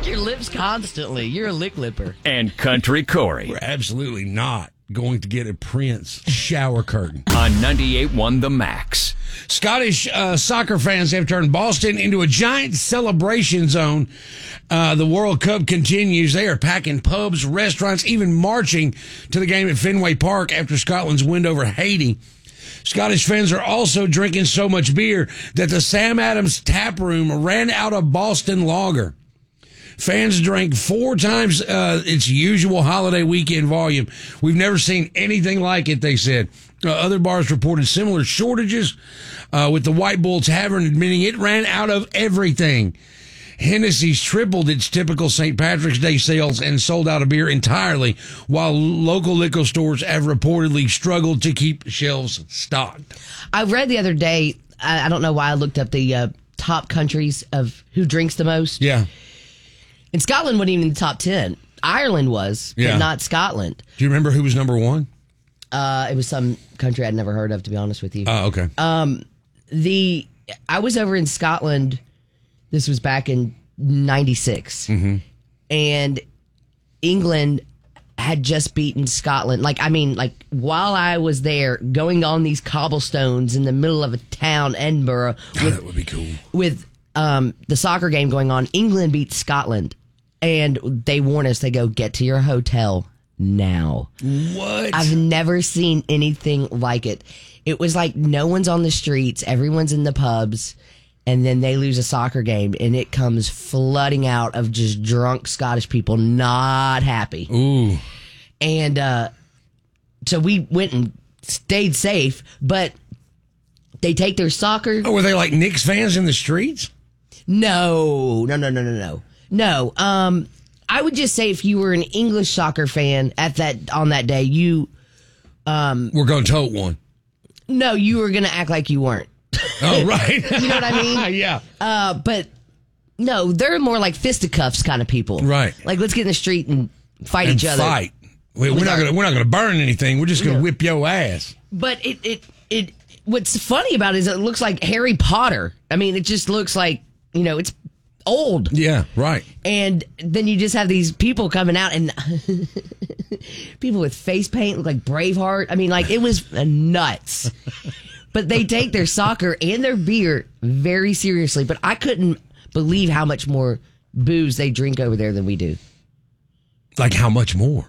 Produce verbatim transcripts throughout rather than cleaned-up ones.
lick your lips constantly. You're a lick lipper. And Country Corey. We're absolutely not going to get a Prince shower curtain. On ninety-eight point one The Max. Scottish uh, soccer fans have turned Boston into a giant celebration zone. Uh, the World Cup continues. They are packing pubs, restaurants, even marching to the game at Fenway Park after Scotland's win over Haiti. Scottish fans are also drinking so much beer that the Sam Adams tap room ran out of Boston Lager. Fans drank four times uh, its usual holiday weekend volume. We've never seen anything like it, they said. Uh, other bars reported similar shortages, uh, with the White Bull Tavern admitting it ran out of everything. Hennessy's tripled its typical Saint Patrick's Day sales and sold out of beer entirely, while local liquor stores have reportedly struggled to keep shelves stocked. I read the other day, I, I don't know why I looked up the uh, top countries of who drinks the most. Yeah. And Scotland wasn't even in the top ten. Ireland was, but Yeah. not Scotland. Do you remember who was number one? Uh, it was some country I'd never heard of, to be honest with you. Oh, okay. Um, the I was over in Scotland. This was back in ninety-six. Mm-hmm. And England had just beaten Scotland. Like, I mean, like, while I was there, going on these cobblestones in the middle of a town, Edinburgh, with, that would be cool. with um, the soccer game going on, England beat Scotland. And they warn us, they go, get to your hotel now. What? I've never seen anything like it. It was like no one's on the streets, everyone's in the pubs, and then they lose a soccer game, and it comes flooding out of just drunk Scottish people not happy. Ooh. And uh, so we went and stayed safe, but they take their soccer. Oh, were they like Knicks fans in the streets? No, no, no, no, no, no. No, um, I would just say if you were an English soccer fan at that on that day, you um, We're going to tote one. no, you were going to act like you weren't. Oh, right. You know what I mean? Yeah. Uh, but no, they're more like fisticuffs kind of people. Right. Like, let's get in the street and fight And each other. fight. We- We're not going to. We're not going to burn anything. We're just going to whip your ass. But it, it, it, what's funny about it is it looks like Harry Potter. I mean, it just looks like, you know, it's old. Yeah. Right. And then you just have these people coming out and people with face paint look like Braveheart. I mean, like, it was nuts. But they take their soccer and their beer very seriously. But I couldn't believe how much more booze they drink over there than we do. Like how much more?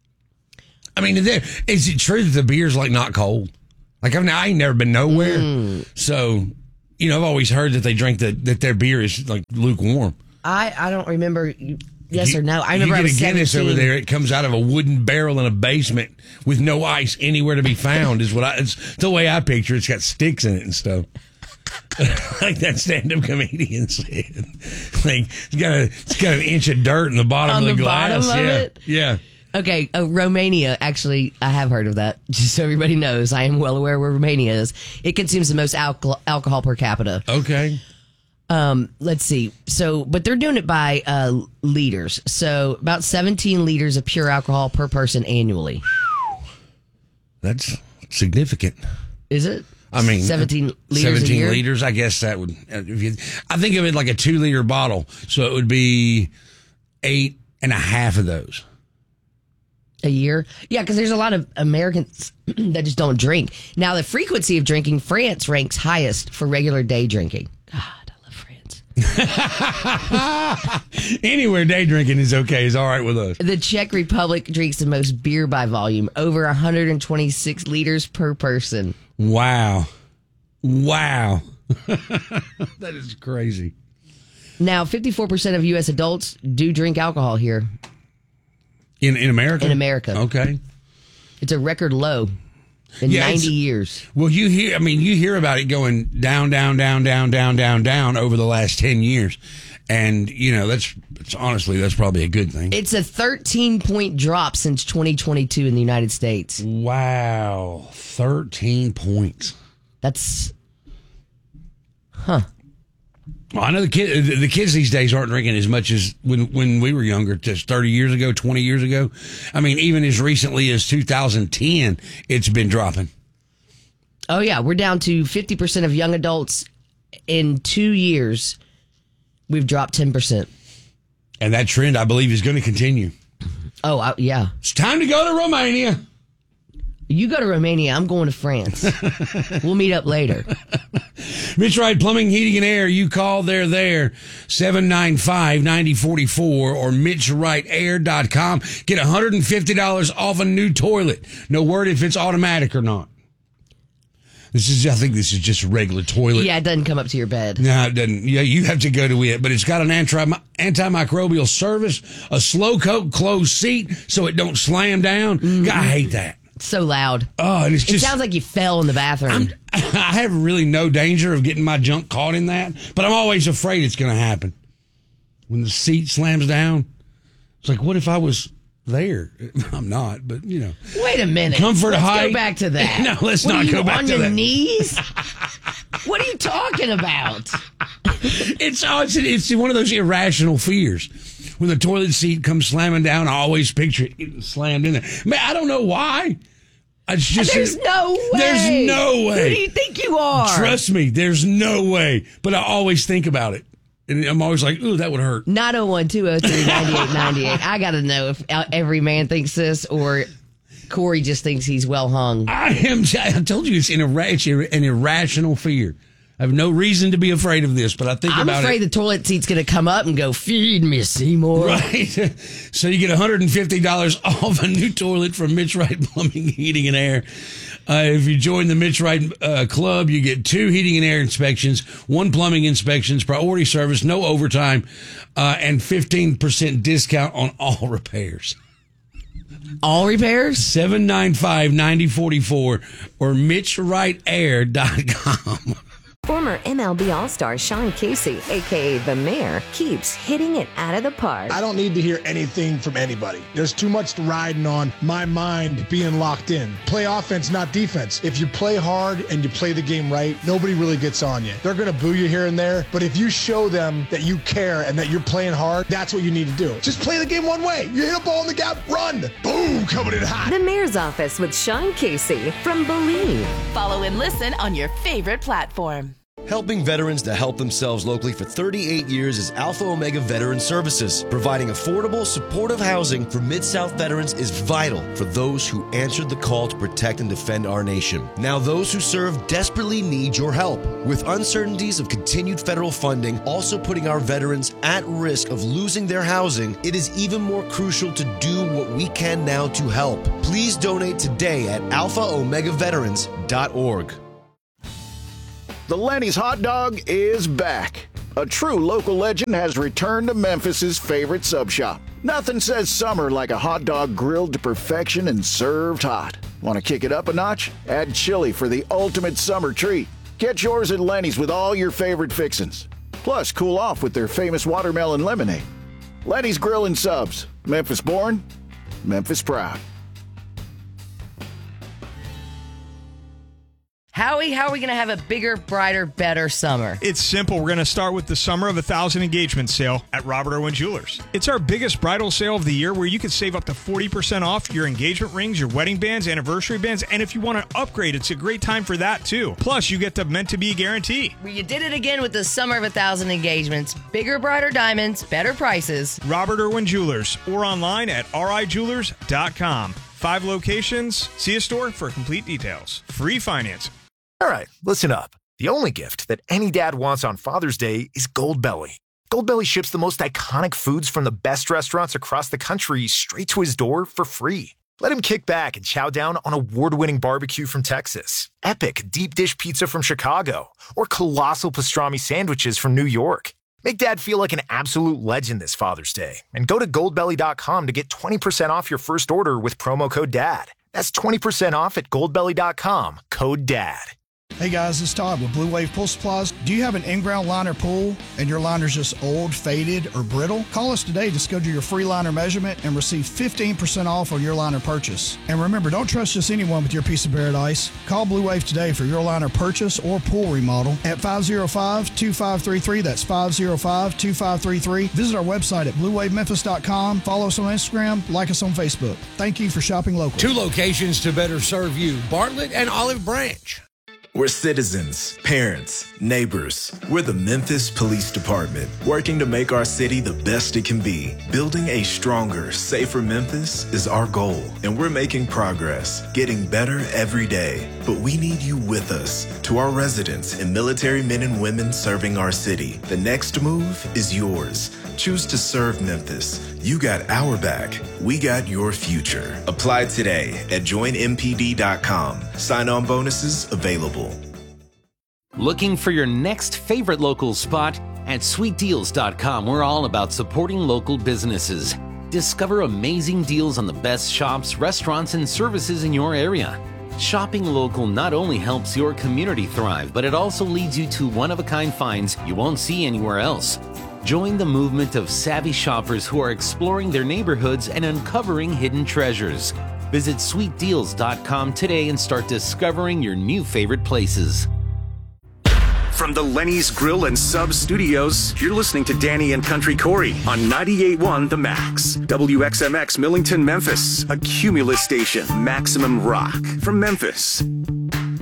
I mean, is, there, is it true that the beer's like not cold? Like I've I ain't never been nowhere, Mm. so you know I've always heard that they drink the, that their beer is like lukewarm. I, I don't remember yes You- or no. I remember you I get was a Guinness seventeen. over there. It comes out of a wooden barrel in a basement with no ice anywhere to be found. Is what I. It's the way I picture it. It's got sticks in it and stuff. Like that stand-up comedian said. Like it's got a it's got an inch of dirt in the bottom On of the, the glass. bottom of yeah, it? yeah. Okay, uh, Romania, actually, I have heard of that. Just so everybody knows, I am well aware where Romania is. It consumes the most alcohol, alcohol per capita. Okay. Um, let's see. So, but they're doing it by uh, liters. So, about seventeen liters of pure alcohol per person annually. That's significant. Is it? I mean, seventeen liters seventeen a year? liters. I guess that would. If you, I think of it like a two liter bottle, so it would be eight and a half of those. A year? Yeah, because there's a lot of Americans that just don't drink. Now, the frequency of drinking, France ranks highest for regular day drinking. God, I love France. Anywhere day drinking is okay. Is all right with us. The Czech Republic drinks the most beer by volume, over one hundred twenty-six liters per person. Wow, wow, that is crazy. Now, fifty-four percent of U S adults do drink alcohol here. In in America? In America. Okay. It's a record low in Yeah, it's- ninety years. Well, you hear, I mean, you hear about it going down, down, down, down, down, down, down over the last ten years. And, you know, that's, it's honestly, that's probably a good thing. It's a thirteen point drop since twenty twenty-two in the United States. Wow. thirteen points. That's, huh. Well, I know the kid, the kids these days aren't drinking as much as when, when we were younger, just thirty years ago, twenty years ago. I mean, even as recently as two thousand ten, it's been dropping. Oh, yeah. We're down to fifty percent of young adults in two years. We've dropped ten percent. And that trend, I believe, is going to continue. Oh, I, yeah. It's time to go to Romania. You go to Romania, I'm going to France. We'll meet up later. Mitch Wright Plumbing, Heating, and Air. You call, they're there. seven nine five, nine oh four four or mitch wright air dot com. Get one hundred fifty dollars off a new toilet. No word if it's automatic or not. This is, I think this is just a regular toilet. Yeah, it doesn't come up to your bed. No, it doesn't. Yeah, you have to go to it, but it's got an anti- antimicrobial service, a slow coat closed seat so it don't slam down. Mm-hmm. I hate that. It's so loud. Oh, and it's just. It sounds like you fell in the bathroom. I'm, I have really no danger of getting my junk caught in that, but I'm always afraid it's going to happen. When the seat slams down, it's like, what if I was there? I'm not, but you know. Wait a minute. Comfort let's height. Go back to that. No, let's what not are you, go back on to your that. knees? What are you talking about? It's, oh, it's it's one of those irrational fears. When the toilet seat comes slamming down, I always picture it getting slammed in there. Man, I don't know why. It's just, there's no way. There's no way. Who do you think you are? Trust me, there's no way. But I always think about it. And I'm always like, ooh, that would hurt. nine oh one, two oh three, nine eight nine eight. I got to know if every man thinks this or Corey just thinks he's well hung. I am. I told you it's an, irra- it's an irrational fear. I have no reason to be afraid of this, but I think I'm about it. I'm afraid the toilet seat's going to come up and go, feed me, Seymour. Right. So you get one hundred fifty dollars off a new toilet from Mitch Wright Plumbing, Heating, and Air. Uh, if you join the Mitch Wright uh, Club, you get two heating and air inspections, one plumbing inspections, priority service, no overtime, uh, and fifteen percent discount on all repairs. All repairs? seven nine five, nine oh four four or mitch wright air dot com. Former M L B All-Star Sean Casey, a k a. The Mayor, keeps hitting it out of the park. I don't need to hear anything from anybody. There's too much riding on my mind being locked in. Play offense, not defense. If you play hard and you play the game right, nobody really gets on you. They're going to boo you here and there, but if you show them that you care and that you're playing hard, that's what you need to do. Just play the game one way. You hit a ball in the gap, run. Boom, coming in hot. The Mayor's Office with Sean Casey from Believe. Follow and listen on your favorite platform. Helping veterans to help themselves locally for thirty-eight years is Alpha Omega Veteran Services. Providing affordable, supportive housing for Mid-South veterans is vital for those who answered the call to protect and defend our nation. Now those who serve desperately need your help. With uncertainties of continued federal funding also putting our veterans at risk of losing their housing, it is even more crucial to do what we can now to help. Please donate today at alpha omega veterans dot org. The Lenny's hot dog is back. A true local legend has returned to Memphis's favorite sub shop. Nothing says summer like a hot dog grilled to perfection and served hot. Want to kick it up a notch? Add chili for the ultimate summer treat. Get yours at Lenny's with all your favorite fixins'. Plus, cool off with their famous watermelon lemonade. Lenny's Grill and Subs. Memphis born, Memphis proud. Howie, how are we going to have a bigger, brighter, better summer? It's simple. We're going to start with the Summer of a Thousand Engagement sale at Robert Irwin Jewelers. It's our biggest bridal sale of the year where you can save up to forty percent off your engagement rings, your wedding bands, anniversary bands, and if you want to upgrade, it's a great time for that too. Plus, you get the meant to be guarantee. Well, you did it again with the Summer of a Thousand Engagements. Bigger, brighter diamonds, better prices. Robert Irwin Jewelers or online at r i jewelers dot com. Five locations. See a store for complete details. Free financing. All right, listen up. The only gift that any dad wants on Father's Day is Goldbelly. Goldbelly ships the most iconic foods from the best restaurants across the country straight to his door for free. Let him kick back and chow down on award-winning barbecue from Texas, epic deep dish pizza from Chicago, or colossal pastrami sandwiches from New York. Make Dad feel like an absolute legend this Father's Day and go to goldbelly dot com to get twenty percent off your first order with promo code DAD. That's twenty percent off at goldbelly dot com, code DAD. Hey guys, it's Todd with Blue Wave Pool Supplies. Do you have an in-ground liner pool and your liner's just old, faded, or brittle? Call us today to schedule your free liner measurement and receive fifteen percent off on your liner purchase. And remember, don't trust just anyone with your piece of paradise. Call Blue Wave today for your liner purchase or pool remodel at five oh five, two five three three. That's five oh five, two five three three. Visit our website at blue wave memphis dot com. Follow us on Instagram. Like us on Facebook. Thank you for shopping local. Two locations to better serve you, Bartlett and Olive Branch. We're citizens, parents, neighbors. We're the Memphis Police Department, working to make our city the best it can be. Building a stronger, safer Memphis is our goal, and we're making progress, getting better every day. But we need you with us. To our residents and military men and women serving our city, the next move is yours. Choose to serve Memphis. You got our back. We got your future. Apply today at join m p d dot com. Sign-on bonuses available. Looking for your next favorite local spot? At sweet deals dot com, we're all about supporting local businesses. Discover amazing deals on the best shops, restaurants, and services in your area. Shopping local not only helps your community thrive, but it also leads you to one-of-a-kind finds you won't see anywhere else. Join the movement of savvy shoppers who are exploring their neighborhoods and uncovering hidden treasures. Visit sweet deals dot com today and start discovering your new favorite places. From the Lenny's Grill and Sub Studios, you're listening to Danny and Country Corey on ninety-eight point one The Max. W X M X Millington, Memphis, a Cumulus station, Maximum Rock from Memphis.